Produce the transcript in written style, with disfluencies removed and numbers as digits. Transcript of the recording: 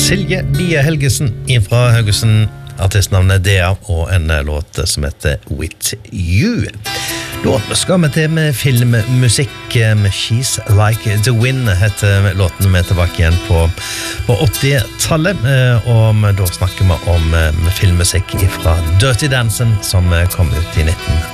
Silje Bie Helgesen fra Haugesund, artistnavnet Dea, og en låt som heter With You. Da skal vi til med filmmusikk. She's Like the Wind heter låten. Vi tilbake igjen på 80-tallet, og da snakker vi om filmmusikk fra Dirty Dancing, som kom ut i